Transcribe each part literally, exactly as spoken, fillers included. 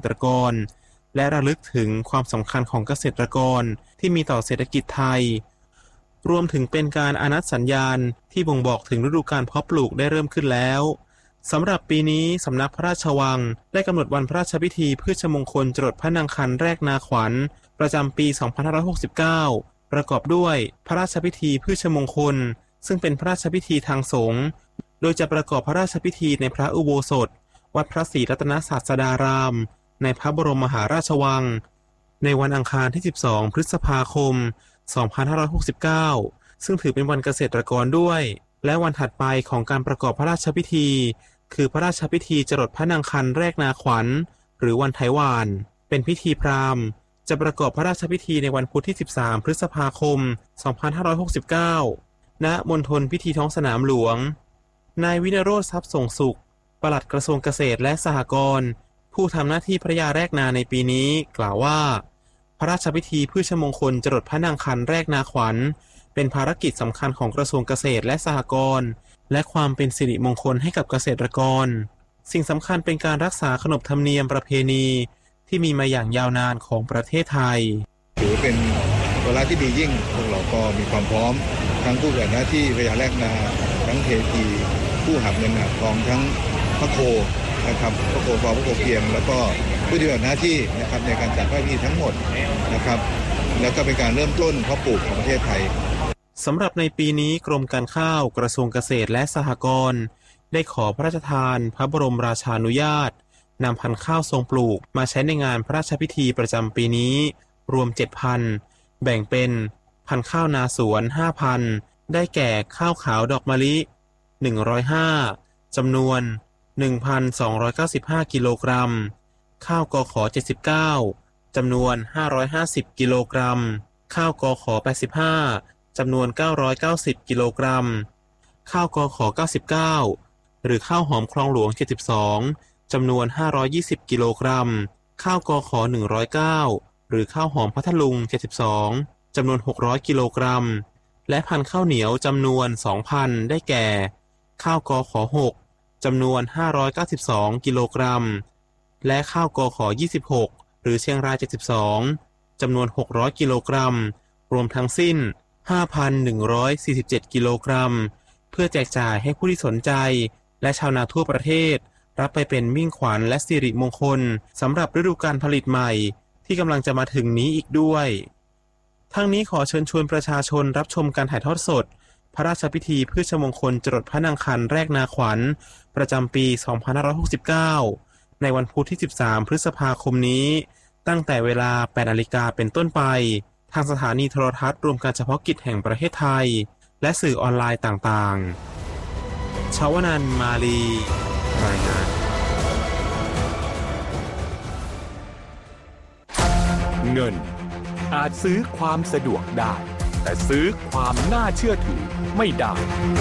ตรกรและระลึกถึงความสำคัญของเกษตรกรที่มีต่อเศรษฐกิจไทยรวมถึงเป็นการอานัตสัญญาณที่บ่งบอกถึงฤดูกาลเพาะปลูกได้เริ่มขึ้นแล้วสำหรับปีนี้สำนักพระราชวังได้กำหนดวันพระราชพิธีพืชมงคลจรดพระนางคันแรกนาขวัญประจำปีสองพันห้าร้อยหกสิบเก้าประกอบด้วยพระราชพิธีพืชมงคลซึ่งเป็นพระราชพิธีทางสงฆ์โดยจะประกอบพระราชพิธีในพระอุโบสถวัดพระศรีรัตนศาสดารามในพระบรมมหาราชวังในวันอังคารที่สิบสองพฤษภาคมสองพันห้าร้อยหกสิบเก้าซึ่งถือเป็นวันเกษตรกรด้วยและวันถัดไปของการประกอบพระราชพิธีคือพระราชพิธีจรดพระนางคันแรกนาขวัญหรือวันไถหวานเป็นพิธีพราหมณ์จะประกอบพระราชพิธีในวันพุธที่สิบสามพฤษภาคมสองพันห้าร้อยหกสิบเก้าณมณฑลพิธีท้องสนามหลวงนายวินโรจน์ทรัพย์ส่งสุขปลัดกระทรวงเกษตรและสหกรณ์ผู้ทำหน้าที่พระยาแรกนาในปีนี้กล่าวว่าพระราชพิธีพืชมงคลจรดพระนางคันแรกนาขวัญเป็นภารกิจสำคัญของกระทรวงเกษตรและสหกรณ์และความเป็นสิริมงคลให้กับเกษตรกรสิ่งสำคัญเป็นการรักษาขนบธรรมเนียมประเพณีที่มีมาอย่างยาวนานของประเทศไทยถือเป็นเวลาที่ดียิ่งพวกเราก็มีความพร้อมทั้งผู้ปฏิบัติหน้าที่พระยาแรกนาทั้งเทพีผู้หักเงินหักทองทั้งพระโคนะครับพระโคฟอพระโคเพียงแล้วก็ผู้ปฏิบัติหน้าที่นะครับในการจัดพระพิธีทั้งหมดนะครับแล้วก็เป็นการเริ่มต้นเพาะปลูกของประเทศไทยสำหรับในปีนี้กรมการข้าวกระทรวงเกษตรและสหกรณ์ได้ขอพระราชทานพระบรมราชานุญาตนำพันธุ์ข้าวทรงปลูกมาใช้ในงานพระราชพิธีประจำปีนี้รวม เจ็ดพันธุ์แบ่งเป็นพันธุ์ข้าวนาสวน ห้าพันธุ์ได้แก่ข้าวขาวดอกมะลิหนึ่งร้อยห้าจำนวน หนึ่งพันสองร้อยเก้าสิบห้า กิโลกรัมข้าวกขเจ็ดสิบเก้าจำนวนห้าร้อยห้าสิบกิโลกรัมข้าวกขแปดสิบห้าจำนวนเก้าร้อยเก้าสิบกิโลกรัมข้าวกขเก้าสิบเก้าหรือข้าวหอมคลองหลวงเจ็ดสิบสองจำนวนห้าร้อยยี่สิบกิโลกรัมข้าวกขหนึ่งร้อยเก้าหรือข้าวหอมพัทลุงเจ็ดสิบสองจำนวนหกร้อยกิโลกรัมและพันธุ์ข้าวเหนียวจำนวน สองพัน ได้แก่ข้าวกขหกจำนวนห้าร้อยเก้าสิบสองกิโลกรัมและข้าวกขยี่สิบหกหรือเชียงรายเจ็ดสิบสองจำนวนหกร้อยกิโลกรัมรวมทั้งสิ้น ห้าพันหนึ่งร้อยสี่สิบเจ็ด กิโลกรัมเพื่อแจกจ่ายให้ผู้ที่สนใจและชาวนาทั่วประเทศรับไปเป็นมิ่งขวัญและสิริมงคลสำหรับฤดูกาลผลิตใหม่ที่กำลังจะมาถึงนี้อีกด้วยทั้งนี้ขอเชิญชวนประชาชนรับชมการถ่ายทอดสดพระราชพิธีพืชมงคลจรดพระนางคันแรกนาขวัญประจำปีสองพันห้าร้อยหกสิบเก้าในวันพุธที่สิบสามพฤษภาคมนี้ตั้งแต่เวลา แปดนาฬิกา เป็นต้นไปทางสถานีโทรทัศน์รวมการเฉพาะกิจแห่งประเทศไทยและสื่อออนไลน์ต่างๆชาวนันท์มาลีรายงานเงินอาจซื้อความสะดวกได้แต่ซื้อความน่าเชื่อถือไม่ได้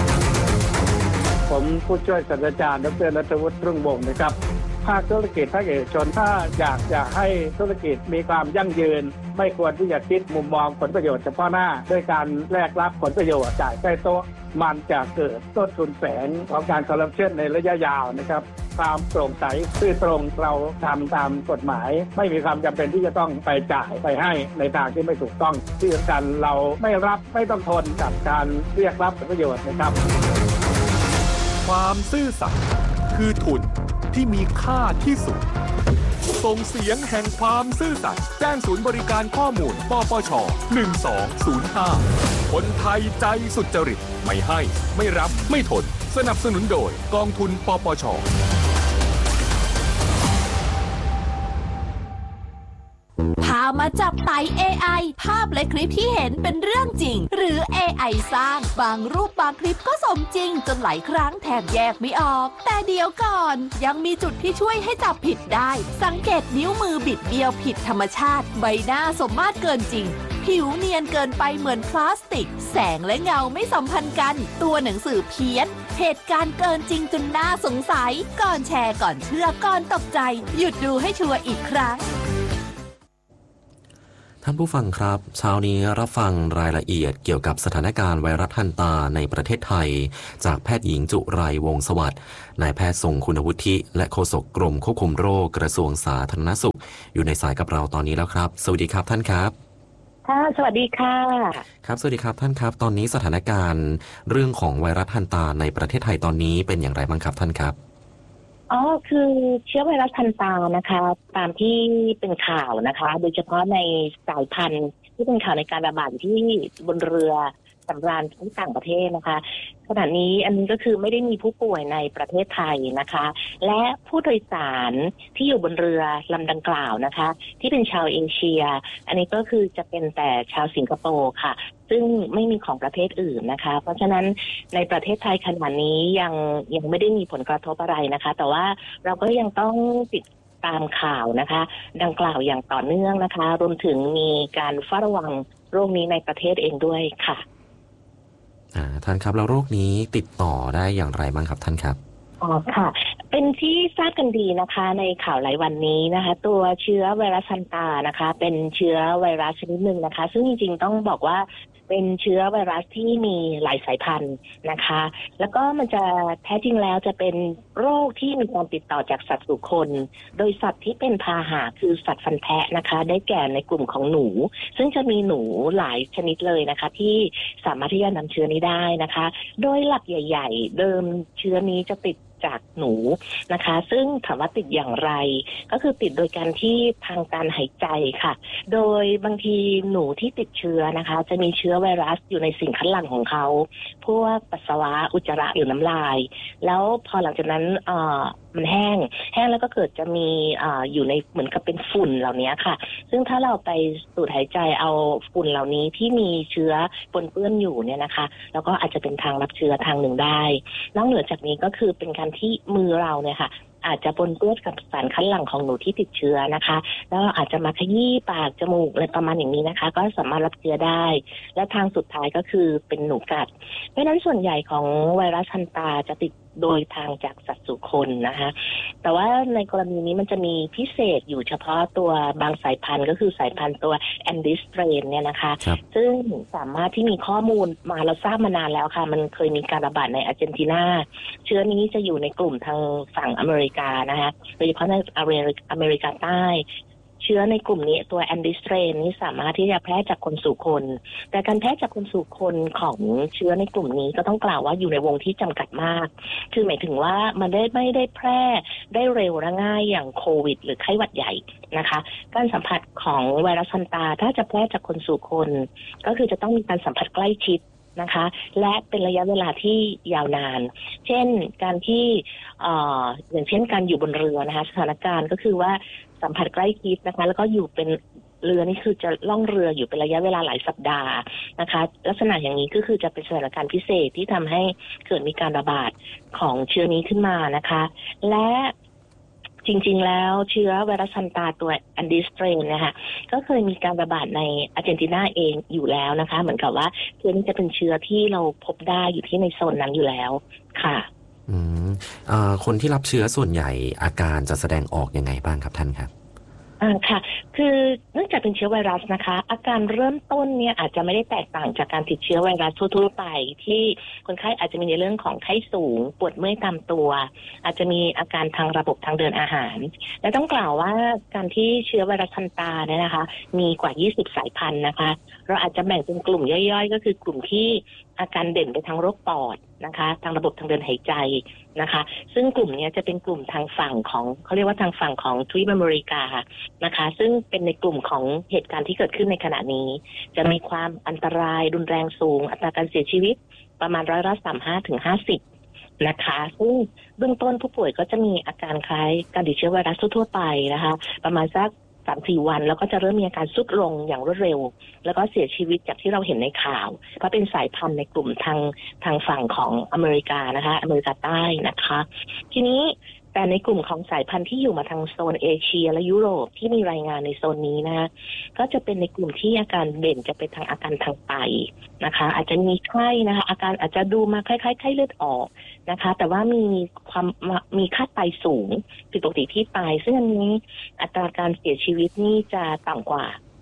ผมผู้ช่วยศาสตราจารย์ดร.ณัฐวุฒิ รุ่งวงศ์นะครับภาคธุรกิจภาคเอกชนถ้าอยากจะให้ธุรกิจมีความยั่งยืนไม่ควรที่จะคิดมุมมองผลประโยชน์เฉพาะหน้าด้วยการแลกรับผลประโยชน์จ่ายใต้โต๊ะมันจะเกิดต้นทุนแฝงของการคอร์รัปชันในระยะยาวนะครับความโปร่งใสซื่อตรงเราทำตามกฎหมายไม่มีความจำเป็นที่จะต้องไปจ่ายไปให้ในทางที่ไม่ถูกต้องที่สำคัญเราไม่รับไม่ต้องทนกับการเรียกรับผลประโยชน์นะครับความซื่อสัตย์คือทุนที่มีค่าที่สุดส่งเสียงแห่งความซื่อสัตย์แจ้งศูนย์บริการข้อมูลปปชหนึ่งสองศูนย์ห้าคนไทยใจสุจริตไม่ให้ไม่รับไม่ทนสนับสนุนโดยกองทุนปปชพามาจับไต่ เอ ไอ ภาพและคลิปที่เห็นเป็นเรื่องจริงหรือ เอ ไอ สร้างบางรูปบางคลิปก็สมจริงจนหลายครั้งแทบแยกไม่ออกแต่เดี๋ยวก่อนยังมีจุดที่ช่วยให้จับผิดได้สังเกตนิ้วมือบิดเบี้ยวผิดธรรมชาติใบหน้าสมมาตรเกินจริงผิวเนียนเกินไปเหมือนพลาสติกแสงและเงาไม่สัมพันธ์กันตัวหนังสือเพี้ยนเหตุการณ์เกินจริงจนน่าสงสัยก่อนแชร์ก่อนเชื่อก่อนตกใจหยุดดูให้ชัวร์อีกครั้งท่านผู้ฟังครับเช้านี้รับฟังรายละเอียดเกี่ยวกับสถานการณ์ไวรัสฮันตาในประเทศไทยจากแพทย์หญิงจุไรวงศ์สวัสดิ์นายแพทย์ทรงคุณวุฒิและโฆษกกรมควบคุมโรคกระทรวงสาธารณสุขอยู่ในสายกับเราตอนนี้แล้วครับสวัสดีครับท่านครับค่ะสวัสดีค่ะครับสวัสดีครับท่านครับตอนนี้สถานการณ์เรื่องของไวรัสฮันตาในประเทศไทยตอนนี้เป็นอย่างไรบ้างครับท่านครับอ๋อคือเชื้อไวรัสฮันตานะคะตามที่เป็นข่าวนะคะโดยเฉพาะในสายพันธุ์ที่เป็นข่าวในการระบาดที่บนเรือสำราญที่ต่างประเทศนะคะขณะนี้อันนี้ก็คือไม่ได้มีผู้ป่วยในประเทศไทยนะคะและผู้โดยสารที่อยู่บนเรือลำดังกล่าวนะคะที่เป็นชาวเอเชียอันนี้ก็คือจะเป็นแต่ชาวสิงคโปร์ค่ะซึ่งไม่มีของประเทศอื่นนะคะเพราะฉะนั้นในประเทศไทยขณะนี้ยังยังไม่ได้มีผลกระทบอะไรนะคะแต่ว่าเราก็ยังต้องติดตามข่าวนะคะดังกล่าวอย่างต่อเนื่องนะคะรวมถึงมีการเฝ้าระวังโรคนี้ในประเทศเองด้วยค่ะท่านครับแล้วโรคนี้ติดต่อได้อย่างไรบ้างครับท่านครับอ๋อค่ะเป็นที่ทราบกันดีนะคะในข่าวหลายวันนี้นะคะตัวเชื้อไวรัสฮันตานะคะเป็นเชื้อไวรัสชนิดหนึ่งนะคะซึ่งจริงๆต้องบอกว่าเป็นเชื้อไวรัสที่มีหลายสายพันธุ์นะคะแล้วก็มันจะแท้จริงแล้วจะเป็นโรคที่มีการติดต่อจากสัตว์สู่คนโดยสัตว์ที่เป็นพาหะคือสัตว์ฟันแทะนะคะได้แก่ในกลุ่มของหนูซึ่งจะมีหนูหลายชนิดเลยนะคะที่สามารถที่จะนำเชื้อนี้ได้นะคะโดยหลักใหญ่ๆเดิมเชื้อนี้จะติดจากหนูนะคะซึ่งถามว่าติดอย่างไรก็คือติดโดยการที่ทางการหายใจค่ะโดยบางทีหนูที่ติดเชื้อนะคะจะมีเชื้อไวรัสอยู่ในสิ่งคัดหลั่งของเขาพวกปัสสาวะอุจจาระหรือน้ำลายแล้วพอหลังจากนั้นเอ่อมันแห้งแห้งแล้วก็เกิดจะมีอ่าอยู่ในเหมือนกับเป็นฝุ่นเหล่านี้ค่ะซึ่งถ้าเราไปสูดหายใจเอาฝุ่นเหล่านี้ที่มีเชื้อปนเปื้อนอยู่เนี่ยนะคะแล้วก็อาจจะเป็นทางรับเชื้อทางหนึ่งได้นอกเหนือจากนี้ก็คือเป็นการที่มือเราเนี่ยค่ะอาจจะปนเปื้อนกับสารคัดหลั่งของหนูที่ติดเชื้อนะคะแล้วอาจจะมาขยี้ปากจมูกอะไรประมาณอย่างนี้นะคะก็สามารถรับเชื้อได้และทางสุดท้ายก็คือเป็นหนูกัดเพราะฉะนั้นส่วนใหญ่ของไวรัสฮันตาจะติดโดยทางจากสัตว์สู่คนนะคะแต่ว่าในกรณีนี้มันจะมีพิเศษอยู่เฉพาะตัวบางสายพันธุ์ก็คือสายพันธุ์ตัวแอนดิสเทรนเนี่ยนะคะซึ่งสามารถที่มีข้อมูลมาเราทราบมานานแล้วค่ะมันเคยมีการระบาดในอาร์เจนตินาเชื้อนี้จะอยู่ในกลุ่มทางฝั่งอเมริกานะคะโดยเฉพาะในอเมริกาใต้เชื้อในกลุ่มนี้ตัวแอนดิสเทรนนี้สามารถที่จะแพร่จากคนสู่คนแต่การแพร่จากคนสู่คนของเชื้อในกลุ่มนี้ก็ต้องกล่าวว่าอยู่ในวงที่จำกัดมากคือหมายถึงว่ามันได้ไม่ได้แพร่ได้เร็วและง่ายอย่างโควิดหรือไข้หวัดใหญ่นะคะการสัมผัสของไวรัสฮันตาถ้าจะแพร่จากคนสู่คนก็คือจะต้องมีการสัมผัสใกล้ชิดนะคะและเป็นระยะเวลาที่ยาวนานเช่นการที่เอ่ออย่างเช่นการอยู่บนเรือนะคะสถานการณ์ก็คือว่าสัมผัสใกล้ชิดนะคะแล้วก็อยู่เป็นเรือนี่คือจะล่องเรืออยู่เป็นระยะเวลาหลายสัปดาห์นะคะลักษณะอย่างนี้ก็คือจะเป็นสถานการณ์พิเศษที่ทำให้เกิดมีการระบาดของเชื้อนี้ขึ้นมานะคะและจริงๆแล้วเชื้อไวรัสฮันตาตัวแอนดิสเทรนนะคะก็เคยมีการระบาดในอาร์เจนตินาเองอยู่แล้วนะคะเหมือนกับว่าเชื้อนี้จะเป็นเชื้อที่เราพบได้อยู่ที่ในโซนนั้นอยู่แล้วค่ะอืมอ่าคนที่รับเชื้อส่วนใหญ่อาการจะแสดงออกยังไงบ้างครับท่านครับอ่าค่ะคือเนื่องจากเป็นเชื้อไวรัสนะคะอาการเริ่มต้นเนี่ยอาจจะไม่ได้แตกต่างจากการติดเชื้อไวรัสทั่วๆไปที่คนไข้อาจจะมีในเรื่องของไข้สูงปวดเมื่อยตามตัวอาจจะมีอาการทางระบบทางเดินอาหารและต้องกล่าวว่าการที่เชื้อไวรัสฮันตาเนี่ยนะคะมีกว่ายี่สิบสายพันธุ์นะคะเราอาจจะแบ่งเป็นกลุ่มย่อยๆก็คือกลุ่มที่อาการเด่นไปทางโรคปอดนะคะทางระบบทางเดินหายใจนะคะซึ่งกลุ่มนี้จะเป็นกลุ่มทางฝั่งของเขาเรียกว่าทางฝั่งของทวีปอเมริกานะคะซึ่งเป็นในกลุ่มของเหตุการณ์ที่เกิดขึ้นในขณะนี้จะมีความอันตรายรุนแรงสูงอัตราการเสียชีวิตประมาณร้อยละสามห้าถึงห้าสิบนะคะซึ่งเบื้องต้นผู้ป่วยก็จะมีอาการคล้ายการติดเชื้อไวรัสทั่วไปนะคะประมาณสักสามสี่วันแล้วก็จะเริ่มมีอาการทรุดลงอย่างรวดเร็วแล้วก็เสียชีวิตจากที่เราเห็นในข่าวเพราะเป็นสายพันธุ์ในกลุ่มทางทางฝั่งของอเมริกานะคะอเมริกาใต้นะคะทีนี้แต่ในกลุ่มของสายพันธุ์ที่อยู่มาทางโซนเอเชียและยุโรปที่มีรายงานในโซนนี้นะก็จะเป็นในกลุ่มที่อาการเด่นจะเป็นทางอาการทางไตนะคะอาจจะมีไข้นะคะอาการอาจจะดูมาคล้ายๆไข้เลือดออกนะคะแต่ว่ามีความมีค่าไตสูงผิดปกติที่ไตซึ่งอันนี้อัตราการเสียชีวิตนี่จะต่ำกว่า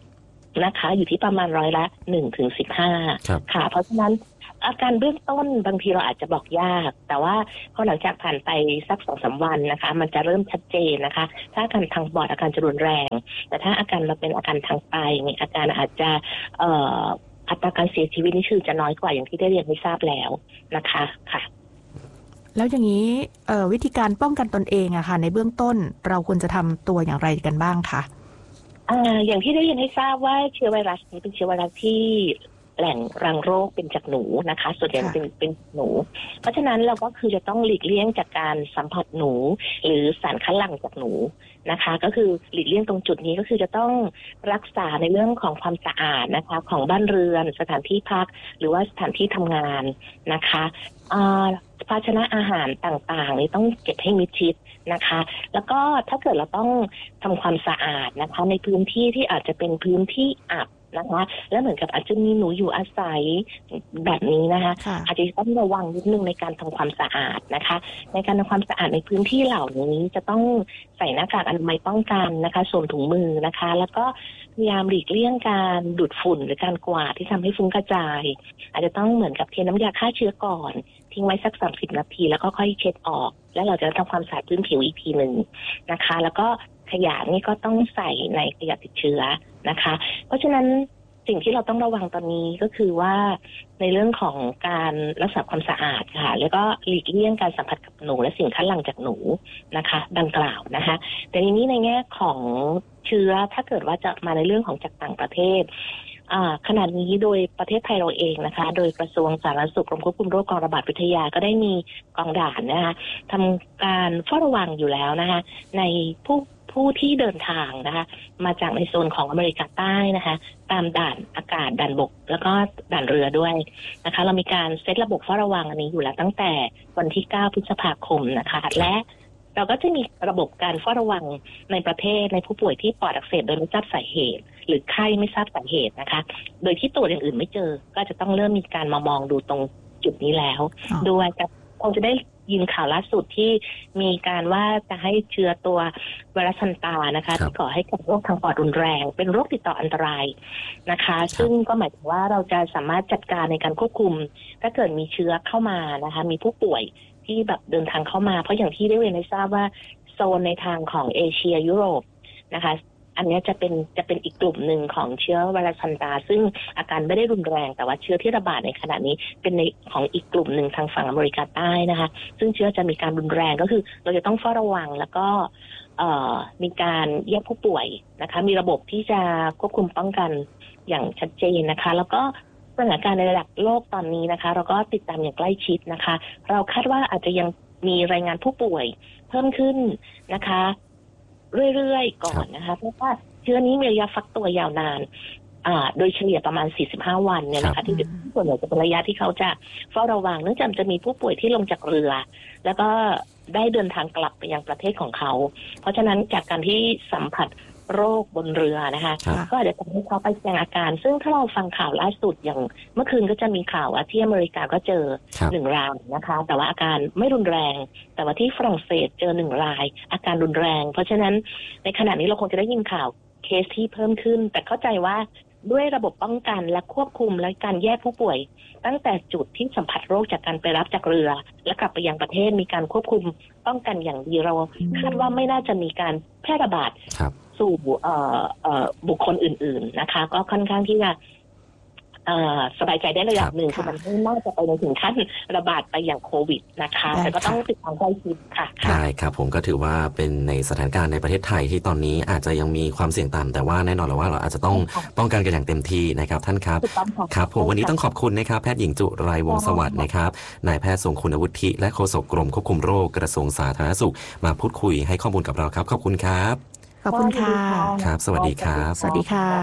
นะคะอยู่ที่ประมาณร้อยละหนึ่งถึงสิบห้าค่ะเพราะฉะนั้นอาการเบื้องต้นบางทีเราอาจจะบอกยากแต่ว่าพอหลังจากผ่านไปสักสองสามวันนะคะมันจะเริ่มชัดเจนนะคะถ้าอาการทางปอดอาการจะรุนแรงแต่ถ้าอาการมาเป็นอาการทางไตเนี่ยอาการอาจจะเอ่ออัตราการเสียชีวิตนี่คือจะน้อยกว่าอย่างที่ได้เรียนให้ทราบแล้วนะคะค่ะแล้วอย่างนี้วิธีการป้องกันตนเองอะค่ะในเบื้องต้นเราควรจะทำตัวอย่างไรกันบ้างคะอ่าอย่างที่ได้ยินให้ทราบว่าเชื้อไวรัสนี้เป็นเชื้อไวรัสที่แหล่งรังโรคเป็นจากหนูนะคะส่วนใหญ่เป็นเป็นหนูเพราะฉะนั้นเราก็คือจะต้องหลีกเลี่ยงจากการสัมผัสหนูหรือสารคัดหลั่งจากหนูนะคะก็คือหลีกเลี่ยงตรงจุดนี้ก็คือจะต้องรักษาในเรื่องของความสะอาดนะคะของบ้านเรือนสถานที่พักหรือว่าสถานที่ทำงานนะคะภาชนะอาหารต่างๆนี่ต้องเก็บให้มิดชิดนะคะแล้วก็ถ้าเกิดเราต้องทำความสะอาดนะคะในพื้นที่ที่อาจจะเป็นพื้นที่อับนะคะแล้วเหมือนกับอาจจะมีหนูอยู่อาศัยแบบนี้นะคะอาจจะต้องระวังนิดนึงในการทำความสะอาดนะคะในการทำความสะอาดในพื้นที่เหล่านี้จะต้องใส่หน้ากากอนามัยป้องกันนะคะสวมถุงมือนะคะแล้วก็พยายามหลีกเลี่ยงการดูดฝุ่นหรือการกวาดที่ทำให้ฟุ้งกระจายอาจจะต้องเหมือนกับเทน้ำยาฆ่าเชื้อก่อนทิ้งไว้สักสามสิบนาทีแล้วก็ค่อยเช็ดออกแล้วเราจะทำความสะอาดพื้นผิวอีกทีหนึ่งนะคะแล้วก็ขยะนี่ก็ต้องใส่ในขยะติดเชื้อนะคะเพราะฉะนั้นสิ่งที่เราต้องระวังตอนนี้ก็คือว่าในเรื่องของการรักษาความสะอาดค่ะแล้วก็หลีกเลี่ยงการสัมผัสกับหนูและสิ่งคัดหลั่งจากหนูนะคะดังกล่าวนะคะแต่ทีนี้ในแง่ของเชื้อถ้าเกิดว่าจะมาในเรื่องของจากต่างประเทศขณะนี้โดยประเทศไทยเราเองนะคะโดยกระทรวงสาธารณสุขกรมควบคุมโรคกองระบาดวิทยาก็ได้มีกองด่านนะคะทำการเฝ้าระวังอยู่แล้วนะคะในผู้ผู้ที่เดินทางนะคะมาจากในโซนของอเมริกาใต้นะคะตามด่านอากาศด่านบกแล้วก็ด่านเรือด้วยนะคะเรามีการเซตระบบเฝ้าระวังอันนี้อยู่แล้วตั้งแต่วันที่เก้าพฤษภาคมนะคะและเราก็จะมีระบบการเฝ้าระวังในประเทศในผู้ป่วยที่ปอดอักเสบโดยไม่ทราบสาเหตุหรือไข้ไม่ทราบสาเหตุนะคะโดยที่ตรวจอย่างอื่นไม่เจอก็จะต้องเริ่มมีการมามองดูตรงจุดนี้แล้วด้วยจะคงจะได้ยินข่าวล่าสุดที่มีการว่าจะให้เชื้อตัวไวรัสซันตานะคะที่ก่อให้เกิดโรคทางปอดรุนแรงเป็นโรคติดต่ออันตรายนะคะซึ่งก็หมายถึงว่าเราจะสามารถจัดการในการควบคุมถ้าเกิดมีเชื้อเข้ามานะคะมีผู้ป่วยที่แบบเดินทางเข้ามาเพราะอย่างที่ได้เรียนให้ทราบว่าโซนในทางของเอเชียยุโรปนะคะอันนี้จะเป็นจะเป็นอีกกลุ่มหนึ่งของเชื้อไวรัสซันตาซึ่งอาการไม่ได้รุนแรงแต่ว่าเชื้อที่ระบาดในขณะนี้เป็นในของอีกกลุ่มหนึ่งทางฝั่งอเมริกาใต้นะคะซึ่งเชื้อจะมีการรุนแรงก็คือเราจะต้องเฝ้าระวังแล้วก็มีการแยกผู้ป่วยนะคะมีระบบที่จะควบคุมป้องกันอย่างชัดเจนนะคะแล้วก็สถานการณ์ในระดับโลกตอนนี้นะคะเราก็ติดตามอย่างใกล้ชิดนะคะเราคาดว่าอาจจะยังมีรายงานผู้ป่วยเพิ่มขึ้นนะคะเรื่อยๆก่อนนะคะเพราะว่าเชื้อนี้มีระยะฟักตัวยาวนานอ่าโดยเฉลี่ยประมาณสี่สิบห้าวันเนี่ยนะคะที่ส่วนใหญ่จะเป็นระยะที่เขาจะเฝ้าระวังเนื่องจากจะมีผู้ป่วยที่ลงจากเรือแล้วก็ได้เดินทางกลับไปยังประเทศของเขาเพราะฉะนั้นจากการที่สัมผัสโรคบนเรือนะคะก็อาจจะทำให้เขาไปแสดงอาการซึ่งถ้าเราฟังข่าวล่าสุดอย่างเมื่อคืนก็จะมีข่าวว่าที่อเมริกาก็เจอหนึ่งรายนะคะแต่ว่าอาการไม่รุนแรงแต่ว่าที่ฝรั่งเศสเจอหนึ่งรายอาการรุนแรงเพราะฉะนั้นในขณะนี้เราคงจะได้ยินข่าวเคสที่เพิ่มขึ้นแต่เข้าใจว่าด้วยระบบป้องกันและควบคุมและการแยกผู้ป่วยตั้งแต่จุดที่สัมผัสโรคจากการไปรับจากเรือและกลับไปยังประเทศมีการควบคุมป้องกันอย่างดีเราคาดว่าไม่น่าจะมีการแพร่ระบาดสู่บุคคลอื่นๆนะคะก็ค่อนข้างที่จะสบายใจได้ระดับหนึ่งคือมันไม่น่าจะไปในถึงขั้นระบาดไปอย่างโควิดนะคะแต่ก็ต้องติดตามใกล้ชิดค่ะใช่ครับผมก็ถือว่าเป็นในสถานการณ์ในประเทศไทยที่ตอนนี้อาจจะยังมีความเสี่ยงต่ำแต่ว่าแน่นอนแล้วว่าเราอาจจะต้องป้องกันกันอย่างเต็มที่นะครับท่านครับครับผมวันนี้ต้องขอบคุณนะครับแพทย์หญิงจุไรวงศ์สวัสดิ์นะครับนายแพทย์ทรงคุณวุฒิและโฆษกกรมควบคุมโรคกระทรวงสาธารณสุขมาพูดคุยให้ข้อมูลกับเราครับขอบคุณครับขอบคุณค่ะครับสวัสดีครับสวัสดีค่ะ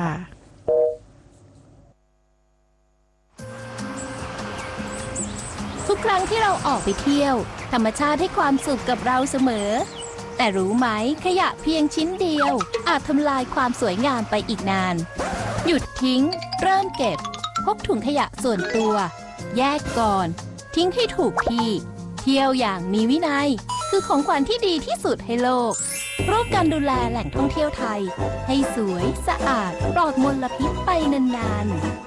ทุกครั้งที่เราออกไปเที่ยวธรรมชาติให้ความสุขกับเราเสมอแต่รู้ไหมขยะเพียงชิ้นเดียวอาจทำลายความสวยงามไปอีกนานหยุดทิ้งเริ่มเก็บพกถุงขยะส่วนตัวแยกก่อนทิ้งให้ถูกที่เที่ยวอย่างมีวินัยคือของขวัญที่ดีที่สุดให้โลกร่วมกันดูแลแหล่งท่องเที่ยวไทยให้สวยสะอาดปลอดมลพิษไปนาน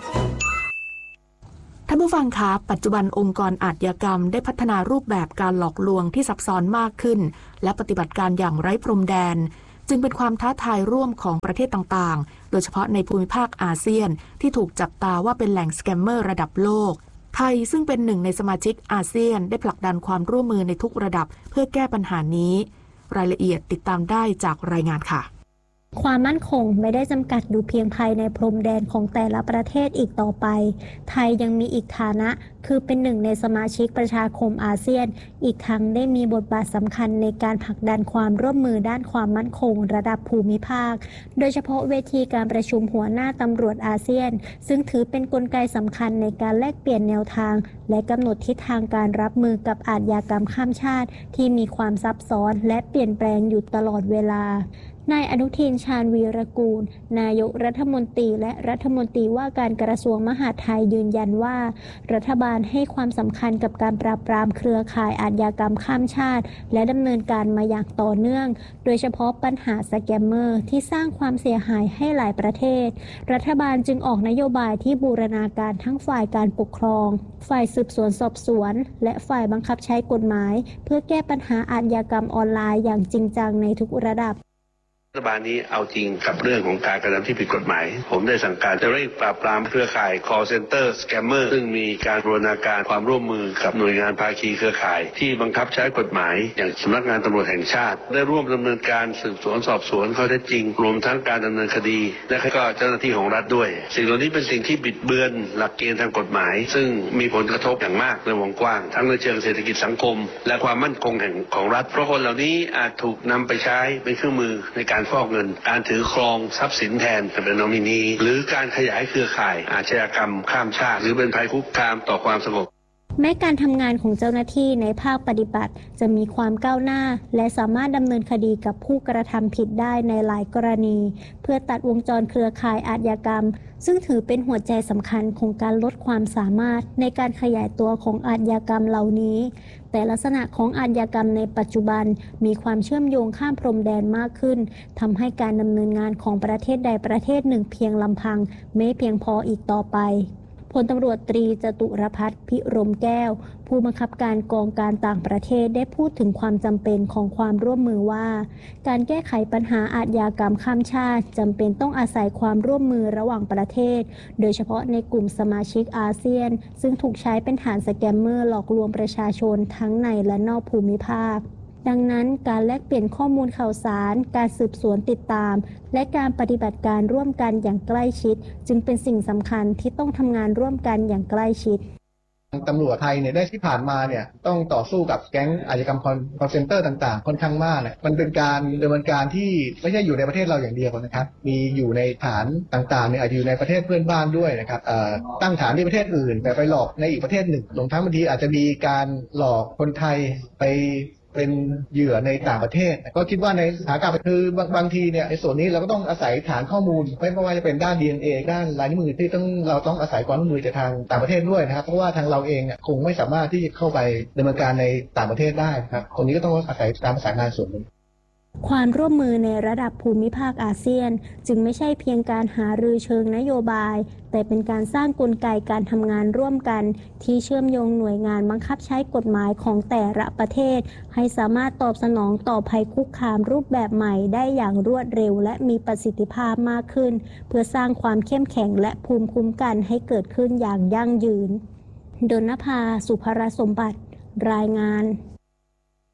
ๆท่านผู้ฟังคะปัจจุบันองค์กรอาชญากรรมได้พัฒนารูปแบบการหลอกลวงที่ซับซ้อนมากขึ้นและปฏิบัติการอย่างไร้พรมแดนจึงเป็นความท้าทายร่วมของประเทศต่างๆโดยเฉพาะในภูมิภาคอาเซียนที่ถูกจับตาว่าเป็นแหล่งสแกมเมอร์ระดับโลกไทยซึ่งเป็นหนึ่งในสมาชิกอาเซียนได้ผลักดันความร่วมมือในทุกระดับเพื่อแก้ปัญหานี้รายละเอียดติดตามได้จากรายงานค่ะความมั่นคงไม่ได้จำกัดอยู่เพียงภายในพรมแดนของแต่ละประเทศอีกต่อไปไทยยังมีอีกฐานะคือเป็นหนึ่งในสมาชิกประชาคมอาเซียนอีกทั้งได้มีบทบาทสำคัญในการผลักดันความร่วมมือด้านความมั่นคงระดับภูมิภาคโดยเฉพาะเวทีการประชุมหัวหน้าตำรวจอาเซียนซึ่งถือเป็นกลไกสำคัญในการแลกเปลี่ยนแนวทางและกำหนดทิศทางการรับมือกับอาชญากรรมข้ามชาติที่มีความซับซ้อนและเปลี่ยนแปลงอยู่ตลอดเวลานายอนุทินชาญวีรกูลนายกรัฐมนตรีและรัฐมนตรีว่าการกระทรวงมหาดไทยยืนยันว่ารัฐบาลให้ความสำคัญกับการปราบปรามเครือข่ายอาชญากรรมข้ามชาติและดำเนินการมาอย่างต่อเนื่องโดยเฉพาะปัญหาสแกมเมอร์ที่สร้างความเสียหายให้หลายประเทศรัฐบาลจึงออกนโยบายที่บูรณาการทั้งฝ่ายการปกครองฝ่ายสืบสวนสอบสวนและฝ่ายบังคับใช้กฎหมายเพื่อแก้ปัญหาอาชญากรรมออนไลน์อย่างจริงจังในทุกระดับรัฐบาลนี้เอาจริงกับเรื่องของการกระทำที่ผิดกฎหมายผมได้สั่งการจะเร่งปราบปรามเครือข่าย call center scammer ซึ่งมีการบูรณาการความร่วมมือกับหน่วยงานภาคีเครือข่ายที่บังคับใช้กฎหมายอย่างสำนักงานตำรวจแห่งชาติได้ร่วมดำเนินการสืบสวนสอบสวนข้อเท็จจริงรวมทั้งการดำเนินคดีและก็เจ้าหน้าที่ของรัฐด้วยสิ่งเหล่านี้เป็นสิ่งที่บิดเบือนหลักเกณฑ์ทางกฎหมายซึ่งมีผลกระทบอย่างมากในวงกว้างทั้งในเชิงเศรษฐกิจสังคมและความมั่นคงแห่งของรัฐเพราะคนเหล่านี้อาจถูกนำไปใช้เป็นเครื่องมือในการฟอกเงินการถือครองทรัพย์สินแทนเป็นนอมินีหรือการขยายเครือข่ายอาชญากรรมข้ามชาติหรือเป็นภัยคุกคามต่อความสงบแม้การทำงานของเจ้าหน้าที่ในภาคปฏิบัติจะมีความก้าวหน้าและสามารถดำเนินคดีกับผู้กระทำผิดได้ในหลายกรณีเพื่อตัดวงจรเครือข่ายอาชญากรรมซึ่งถือเป็นหัวใจสำคัญของการลดความสามารถในการขยายตัวของอาชญากรรมเหล่านี้แต่ลักษณะของอาชญากรรมในปัจจุบันมีความเชื่อมโยงข้ามพรมแดนมากขึ้นทำให้การดำเนินงานของประเทศใดประเทศหนึ่งเพียงลำพังไม่เพียงพออีกต่อไปพลตำรวจตรีจตุรพัฒน์พิรมแก้วผู้บังคับการกองการต่างประเทศได้พูดถึงความจำเป็นของความร่วมมือว่าการแก้ไขปัญหาอาชญากรรมข้ามชาติจำเป็นต้องอาศัยความร่วมมือระหว่างประเทศโดยเฉพาะในกลุ่มสมาชิกอาเซียนซึ่งถูกใช้เป็นฐานสแกมเมอร์หลอกลวงประชาชนทั้งในและนอกภูมิภาคดังนั้นการแลกเปลี่ยนข้อมูลข่าวสารการสืบสวนติดตามและการปฏิบัติการร่วมกันอย่างใกล้ชิดจึงเป็นสิ่งสำคัญที่ต้องทำงานร่วมกันอย่างใกล้ชิดตำรวจไทยเนี่ยได้ที่ผ่านมาเนี่ยต้องต่อสู้กับแก๊งอาชญากรรมคอลเซ็นเตอร์ต่างๆค่อนข้างมากเนี่ยมันเป็นการดำเนินการที่ไม่ใช่อยู่ในประเทศเราอย่างเดียวนะครับมีอยู่ในฐานต่างๆเนี่ยอาจจะอยู่ในประเทศเพื่อนบ้านด้วยนะครับตั้งฐานที่ประเทศอื่นแต่ไปหลอกในอีกประเทศหนึ่งรวมทั้งบางทีอาจจะมีการหลอกคนไทยไปเป็นเหยื่อในต่างประเทศก็คิดว่าในสถานการณ์คือบางบางทีเนี่ยในส่วนนี้เราก็ต้องอาศัยฐานข้อมูลไม่ว่าจะเป็นด้าน ดี เอ็น เอ ด้านลายนิ้วมือที่ต้องเราต้องอาศัยความร่วมมือจากทางต่างประเทศด้วยนะครับเพราะว่าทางเราเองเนี่ยคงไม่สามารถที่จะเข้าไปดำเนินการในต่างประเทศได้ครับตรงนี้ก็ต้องอาศัยการประสานงานส่วนหนึ่งความร่วมมือในระดับภูมิภาคอาเซียนจึงไม่ใช่เพียงการหารือเชิงนโยบายแต่เป็นการสร้างกลไกการทำงานร่วมกันที่เชื่อมโยงหน่วยงานบังคับใช้กฎหมายของแต่ละประเทศให้สามารถตอบสนองต่อภัยคุกคามรูปแบบใหม่ได้อย่างรวดเร็วและมีประสิทธิภาพมากขึ้นเพื่อสร้างความเข้มแข็งและภูมิคุ้มกันให้เกิดขึ้นอย่างยั่งยืนดลภา สุภรสมบัติรายงาน